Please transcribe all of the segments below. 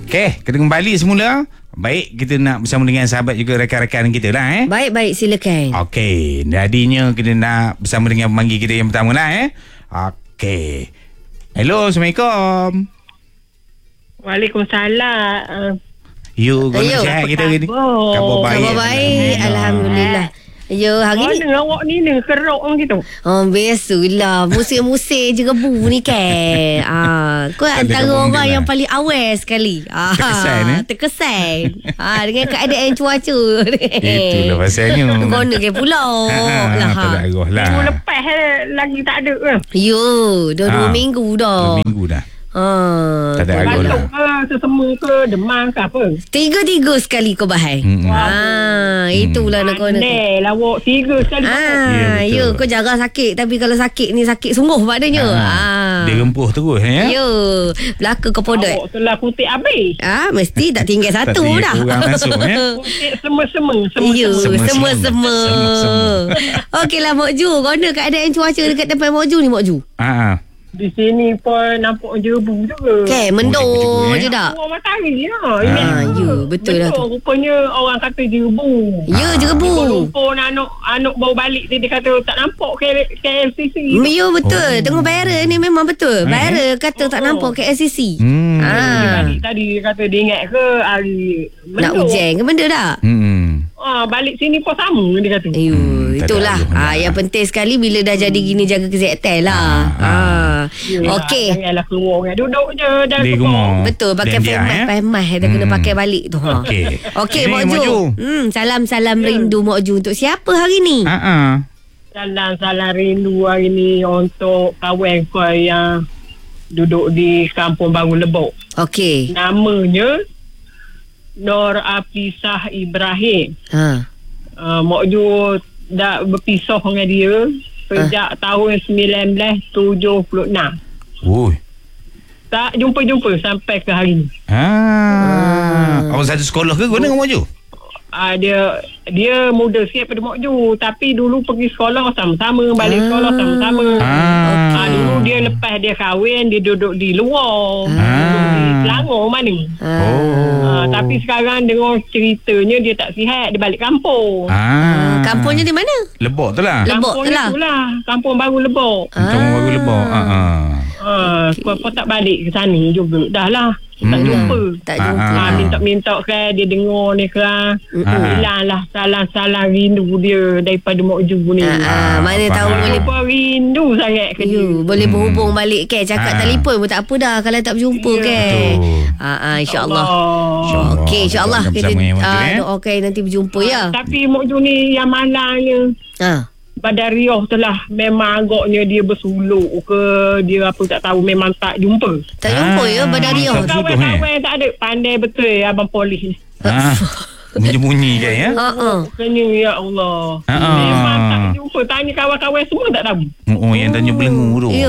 Okey, kita kembali semula. Baik, kita nak bersama dengan sahabat juga rakan-rakan kita lah Baik, silakan. Okey, jadinya kita nak bersama dengan pemanggil kita yang pertama lah Okey. Hello, Assalamualaikum. Waalaikumsalam. You, kau sihat kita hari ni? Khabar baik. Alhamdulillah. Yo, hari ni awak ni kerok gitu. Biasalah. Musim-musim je rebu ni kan. Kau antara orang yang paling awal sekali. Terkesan. Dengan keadaan cuaca. Itulah pasalnya. Kau nak ke pulau. Terlarah lah. Minggu lepas lah, lagi tak ada ke? Yo, dah 2 minggu dah. 2 minggu dah. Tak ada arah lah. Batuk ke, sesama ke, demam ke apa? 3 sekali kau bahai. Itulah nak kau nak. Pandai lah awak 3 sekali. Ya, kau jarang sakit. Tapi kalau sakit ni sakit sungguh maknanya. Dia rempuh terus Ya. Belaka kau podot. Awak telah kutip habis. Mesti tak tinggal satu dah. Orang masuk Kutip semua-semua. Ya, semua. Okeylah Mok Ju, kau nak keadaan cuaca dekat tempat Mok Ju ni Mok Ju? Di sini pun nampak jebu juga. Mendung je tak? Orang matahari ya. Ya, betul lah tu. Rupanya orang kata jebu. Ya, jebu. Lupa anak bawa balik dia kata tak nampak KLCC. Ya, betul. Tengok viral ni memang betul. Viral kata tak nampak KLCC. Balik tadi dia kata dia ingat ke hari nak hujan ke benda tak? Balik sini pun sama dia kata. Itulah. Yang penting sekali bila dah jadi gini jaga kesihatan lah. Okey. Janganlah keluar orang duduk je dalam rumah. Betul, pakai pemah kita kena pakai balik tu. Okey Mok Ju. Salam rindu Mok Ju untuk siapa hari ni? Salam rindu hari ni untuk kawan kau yang duduk di Kampung Baru Lebok. Okey. Namanya Nur Afisah Ibrahim. Mok Ju dah berpisah dengan dia sejak tahun 1976. Tak jumpa sampai ke hari ni. Awak satu sekolah ke guna dengan Mok Ju? Dia muda sikit pada Mok Ju, tapi dulu pergi sekolah sama-sama, balik sekolah sama-sama. Dulu dia lepas dia kahwin, dia duduk di luar, duduk di Selangor mana. Tapi sekarang dengar ceritanya dia tak sihat, dia balik kampung. Kampungnya di mana? Lebok tu lah. Kampungnya tu lah, Kampung Baru Lebok. Kampung Baru Lebok. Kau tak balik ke sana juga. Dah lah, tak jumpa. Minta-minta kan dia dengar ni kan. Hilang lah salah rindu dia daripada Mok Ju ni. Mana tahu boleh rindu sangat ke dia. Boleh berhubung balik kan. Cakap telefon pun tak apa dah kalau tak berjumpa kan. InsyaAllah. Okey, InsyaAllah kita doakan nanti berjumpa ya. Tapi Mok Ju ni yang malangnya Badariah telah memang agaknya dia bersuluk ke dia apa tak tahu, memang tak jumpa ya Badariah. Kawan-kawan tak ada, pandai betul abang polis ni. Bunyi-bunyi kan ya. Kena ya Allah. Memang tak jumpa, tanya kawan-kawan semua tak tahu. Yang tanya belengu tu.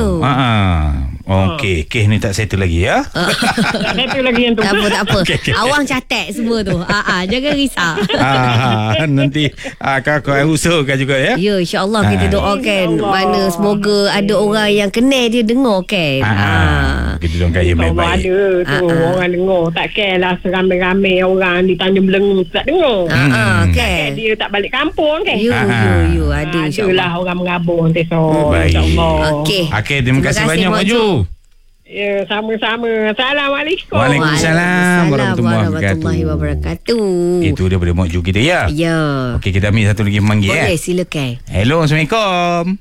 Okey, kes ni tak settle lagi ya. Tak settle lagi yang tu. Tak apa. Awang catat semua tu. Jangan risau. Nanti kakak usulkan juga ya. Ya, insya-Allah kita doakan mana semoga ada orang yang kenal dia dengar kan. Kita doakan yang baik-baik. Ada tu orang dengar, tak care lah seramai-ramai orang di Tanjung Belengu tak dengar. Kan dia tak balik kampung kan. Ya, ada insya-Allah orang mengabur nanti insya-Allah. Okey, terima kasih banyak Mok Ju. Ya, sama-sama. Assalamualaikum. Waalaikumsalam warahmatullahi wabarakatuh. Itu daripada Mok Ju kita ya. Ya. Okey, kita ambil satu lagi pemanggil. Boleh, silakan. Hello, Assalamualaikum.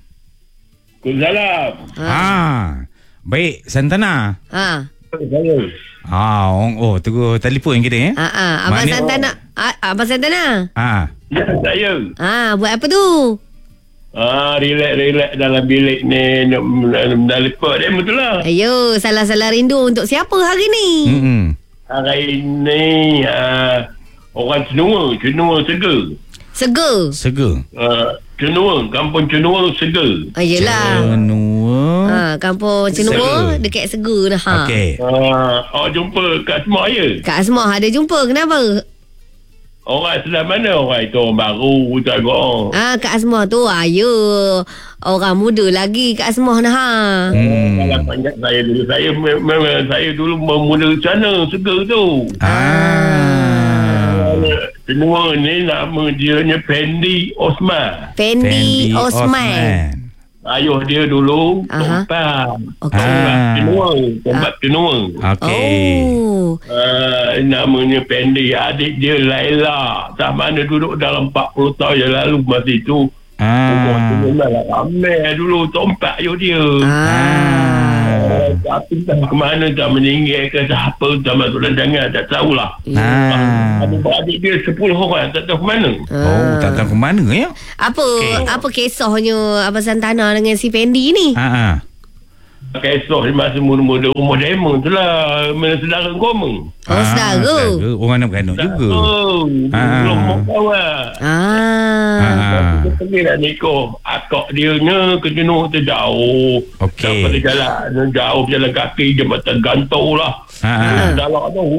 Waalaikumsalam. Baik, Santana. Tunggu telefon kita ya. Abang Santana. Abang Santana. Ya, saya. Buat apa tu? Relax dalam bilik ni dalam lepak dia betul lah. Ayo, salah rindu untuk siapa hari ni? Hari ni orang Cenua Sega. Kampung Cenua Sega. Yelah. Cenua. Kampung Cenua dekat Sega dah. Okey. Awak jumpa Kak Asma ya? Kak Asma ada jumpa, kenapa? Orang sebelah mana? Orang itu orang baru tak kau. Kak Asmah tu ya. Orang muda lagi Kak Asmah nah. Kalau panjat saya dulu, saya dulu bermula sana seger tu. Tenua ni nama dia Fendi Osman. Fendi Osman. Ayuh dia dulu tompat. Tompat tenua. Okey. Namanya Fendi. Adik dia Laila. Tak mana duduk dalam 40 tahun yang lalu masa itu. Umur tu memang ramai dulu tompak ayuh dia. Tapi tak ke mana, tak meninggal ke siapa, tak masuk rancangan, tak tahulah. Adik dia 10 orang, tak tahu ke mana. Tak tahu ke mana ya. Apa kisahnya Abang Santana dengan si Fendi ni? Kisah di masa muda-muda umur demo tu lah. Mana saudara koma. Saudara. Orang nak beranak juga. Belum mau kawan. Dia pergi nak nikah. Akak dia nya ke jenuh tu jauh. Pada jalan jauh, jalan kaki jembatan gantung lah. Dalam tu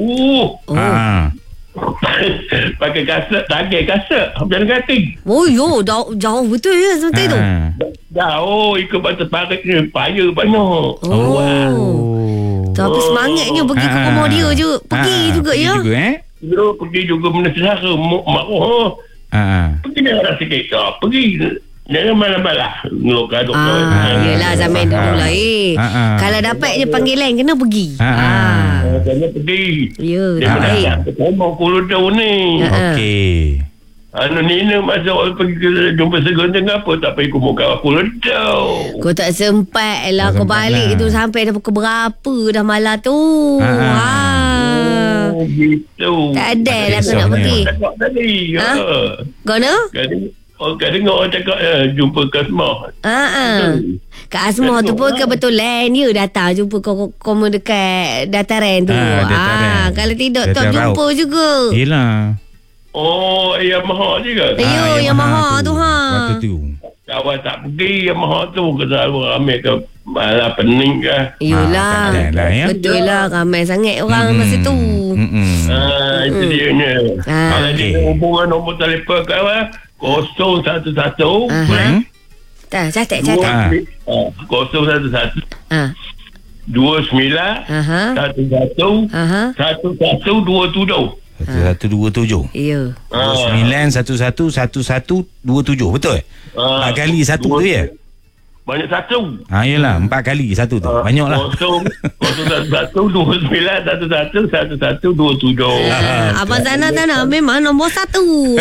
pakai kaset, tagih kaset jalan kaki. Jauh betul ya seperti tu. Jauh ikut batu parit ni payah banyak. Tapi semangatnya pergi ke rumah dia je. Pergi juga ya. Pergi juga benda saudara mak pergi dengan sikit. Pergi jangan malam-malam ngelok-aduk. Yelah zaman dulu lah kalau dapat je panggilan kena pergi. Kena pergi. Ya, dia baik. Rumah Kuludau ni. Okey. Nina masa pergi ke jumpa Segon tengah apa tak pergi kumur Kuludau. Kau tak sempat lah. Kau balik tu sampai dah pukul berapa dah malam tu. Gitu. Tak ada lah kau nak pergi. Cakap tadi. Kau nak? Kadang orang cakap jumpa Kak Asmah. Kak Asmah tu pun kebetulan dia datang jumpa kau dekat dataran tu. Kalau tidak tak jumpa juga. Yelah. Yang Maha juga. Yang Maha tu Waktu tu kawan tak pergi Yang Maha tu kata ramai ke malah pening ke. Yelah betul lah. Ramai sangat orang masa tu. Itu dia nya. Kalau dia hubungan nombor telefon kawan 011 catat 011 29 11 1127. 1127. Ya. 9111127. Betul? 4 kali satu tu ya? Banyak satu. Yelah 4 kali satu tu. Banyak lah. 01129111127. Abang Sana memang nombor 1.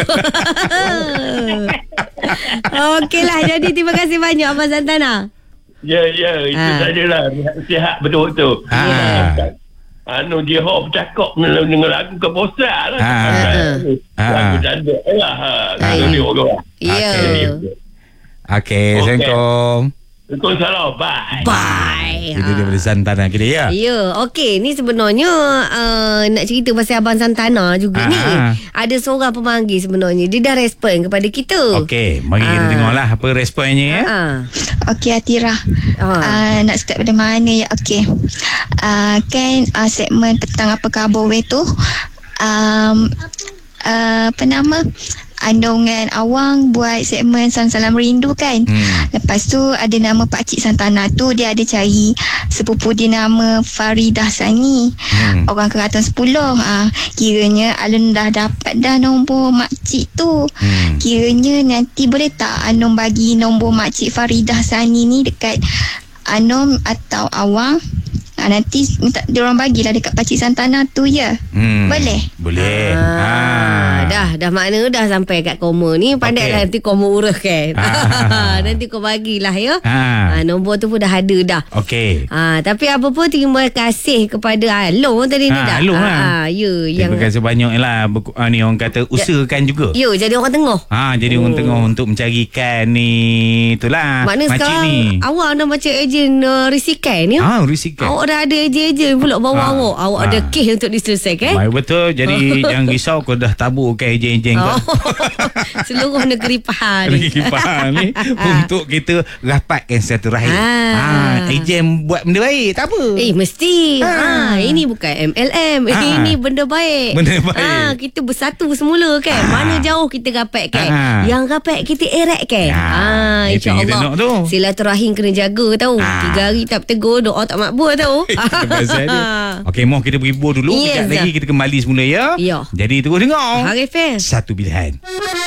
Okeylah. Jadi terima kasih banyak Abang Santana. Ya itu sajalah. Sihat betul-betul. Dia bercakap dengan lagu kebosan lah. Lagu cantik lah. Ya. Okey, Assalamualaikum. Waalaikumsalam. Bye. Itu dia dari Santana kita ya. Ya, okey. Ni sebenarnya nak cerita pasal Abang Santana juga ni. Ada seorang pemanggil sebenarnya. Dia dah respon kepada kita. Okey, mari kita tengoklah apa responnya ya. Okey Atira. Nak start pada mana ya? Okey. Kan segmen petang apa khabar tu apa nama Andongan Awang buat segmen Salam Rindu kan. Lepas tu ada nama Pakcik Santana tu, dia ada cari sepupu dia nama Faridah Sani, orang Keraton 10. Kiranya Alun dah dapat dah nombor makcik tu. Kiranya nanti boleh tak Anom bagi nombor makcik Faridah Sani ni dekat Anom atau Awang. Nanti minta diorang bagilah dekat Pakcik Santana tu ya. Boleh? Boleh. Dah makna dah sampai kat koma ni. Pandai lah nanti koma urus kan. Nanti kau bagilah ya. Nombor tu pun dah ada dah. Okey. Tapi apa pun terima kasih kepada Along tadi ni dah. Along lah. Terima kasih banyak lah. Ni orang kata usahakan juga. Ya, jadi orang tengah. Jadi orang tengah untuk mencarikan ni. Itulah. Makna sekarang ni awak dah macam ejen risikan ya. Risikan. Awak dah ada ejen pula bawa awak. Awak ada kes untuk diselesaikan. Betul. Jadi jangan risau, kau dah taburkan ejen-ejen kau. Seluruh negeri Pahang ni untuk kita rapatkan satu rahim. Ejen buat benda baik tak apa. Mesti. Ini bukan bukan MLM. Ini benda baik. Benda baik. Kita bersatu semula kan. Mana jauh kita rapat kan. Yang rapat kita erat kan. InsyaAllah. Silaturahim kena jaga tahu. 3 hari tak bertegur, doa tak makbul tahu. Okey, Moh, kita berhibur dulu. Sekejap lagi kita kembali semula ya. Jadi terus dengar Harif Satu Pilihan.